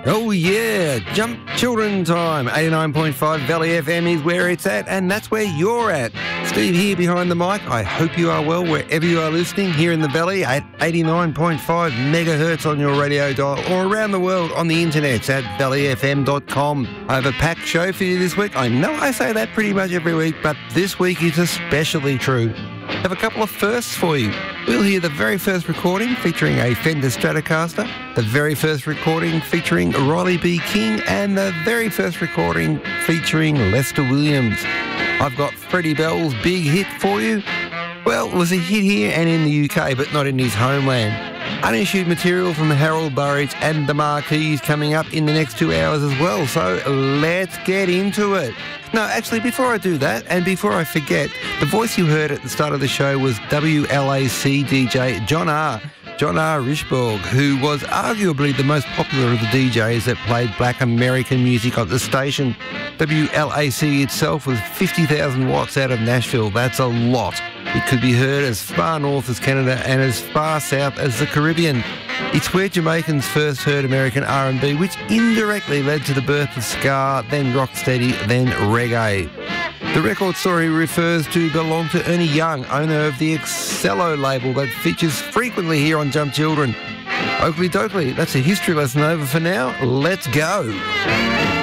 Oh yeah, Jump Children time. 89.5 Valley FM is where it's at, and that's where you're at. Steve here behind the mic. I hope you are well wherever you are listening here in the Valley at 89.5 megahertz on your radio dial or around the world on the internet at valleyfm.com. I have a packed show for you this week. I know I say that pretty much every week, but this week is especially true. I have a couple of firsts for you. We'll hear the very first recording featuring a Fender Stratocaster, the very first recording featuring Riley B. King, and the very first recording featuring Lester Williams. I've got Freddie Bell's big hit for you. Well, it was a hit here and in the UK, but not in his homeland. Unissued material from Harold Burridge and the Marquis coming up in the next 2 hours as well, so let's get into it. No, actually, before I do that, and before I forget, the voice you heard at the start of the show was WLAC DJ John R. Richborg, who was arguably the most popular of the DJs that played black American music on the station. WLAC itself was 50,000 watts out of Nashville. That's a lot. It could be heard as far north as Canada and as far south as the Caribbean. It's where Jamaicans first heard American R&B, which indirectly led to the birth of ska, then rocksteady, then reggae. The record story refers to belong to Ernie Young, owner of the Excello label that features frequently here on Jump Children. Oakley dokley, that's a history lesson over for now. Let's go.